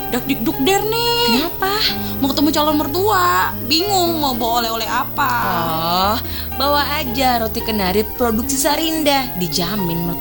dak dikduk der nih. Kenapa? Mau ketemu calon mertua, bingung mau bawa oleh-oleh apa. Oh, bawa aja roti kenari produksi Sarinda. Dijamin